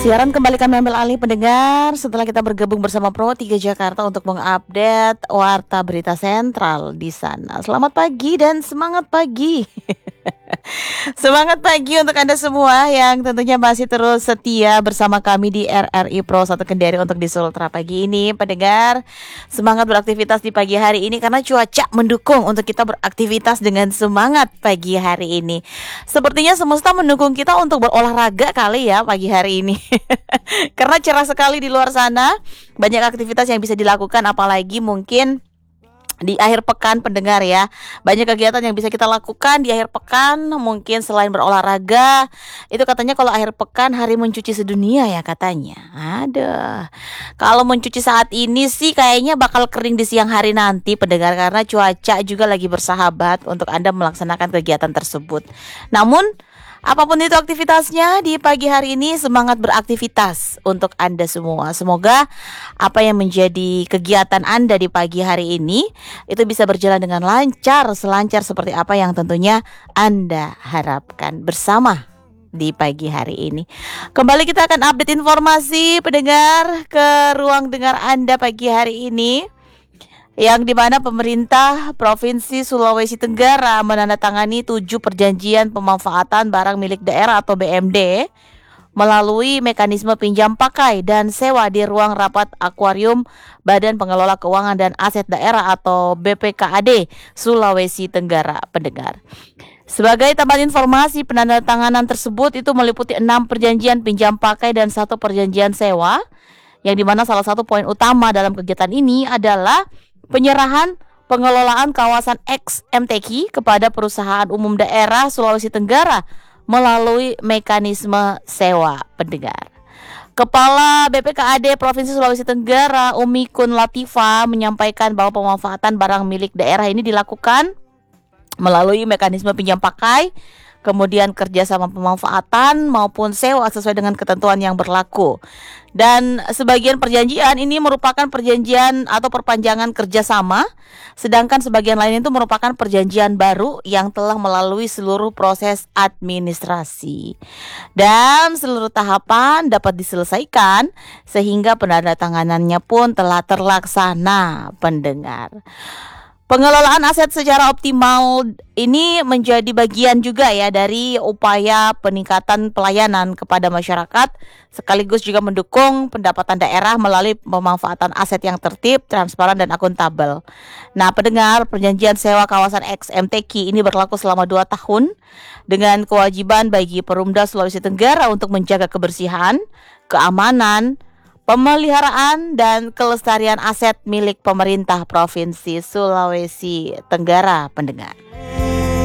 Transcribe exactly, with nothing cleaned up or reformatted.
Siaran kembali kami ambil alih pendengar setelah kita bergabung bersama Pro tiga Jakarta untuk mengupdate warta berita sentral di sana. Selamat pagi dan semangat pagi. Semangat pagi untuk Anda semua yang tentunya masih terus setia bersama kami di R R I Pro satu Kendari untuk di Sultra pagi ini. Pendengar, semangat beraktivitas di pagi hari ini karena cuaca mendukung untuk kita beraktivitas dengan semangat pagi hari ini. Sepertinya semesta mendukung kita untuk berolahraga kali ya pagi hari ini. Karena cerah sekali di luar sana, banyak aktivitas yang bisa dilakukan, apalagi mungkin di akhir pekan pendengar ya. Banyak kegiatan yang bisa kita lakukan di akhir pekan. Mungkin selain berolahraga, itu katanya kalau akhir pekan hari mencuci sedunia ya katanya. Aduh, kalau mencuci saat ini sih kayaknya bakal kering di siang hari nanti pendengar, karena cuaca juga lagi bersahabat untuk Anda melaksanakan kegiatan tersebut. Namun apapun itu aktivitasnya di pagi hari ini, semangat beraktivitas untuk Anda semua. Semoga apa yang menjadi kegiatan Anda di pagi hari ini itu bisa berjalan dengan lancar, selancar seperti apa yang tentunya Anda harapkan bersama di pagi hari ini. Kembali kita akan update informasi pendengar ke ruang dengar Anda pagi hari ini, yang dimana pemerintah Provinsi Sulawesi Tenggara menandatangani tujuh perjanjian pemanfaatan barang milik daerah atau B M D melalui mekanisme pinjam pakai dan sewa di ruang rapat akuarium Badan Pengelola Keuangan dan Aset Daerah atau B P K A D Sulawesi Tenggara pendengar. Sebagai tambahan informasi, penandatanganan tersebut itu meliputi enam perjanjian pinjam pakai dan satu perjanjian sewa, yang dimana salah satu poin utama dalam kegiatan ini adalah penyerahan pengelolaan kawasan X M T Q kepada Perusahaan Umum Daerah Sulawesi Tenggara melalui mekanisme sewa pendengar. Kepala B P K A D Provinsi Sulawesi Tenggara Umi Kun Latifa menyampaikan bahwa pemanfaatan barang milik daerah ini dilakukan melalui mekanisme pinjam pakai, kemudian kerjasama pemanfaatan maupun sewa sesuai dengan ketentuan yang berlaku. Dan sebagian perjanjian ini merupakan perjanjian atau perpanjangan kerjasama, sedangkan sebagian lain itu merupakan perjanjian baru yang telah melalui seluruh proses administrasi. Dan seluruh tahapan dapat diselesaikan sehingga penandatanganannya pun telah terlaksana pendengar. Pengelolaan aset secara optimal ini menjadi bagian juga ya dari upaya peningkatan pelayanan kepada masyarakat, sekaligus juga mendukung pendapatan daerah melalui pemanfaatan aset yang tertib, transparan, dan akuntabel. Nah pendengar, perjanjian sewa kawasan X M T Q ini berlaku selama dua tahun dengan kewajiban bagi Perumda Sulawesi Tenggara untuk menjaga kebersihan, keamanan, pemeliharaan dan kelestarian aset milik pemerintah Provinsi Sulawesi Tenggara pendengar.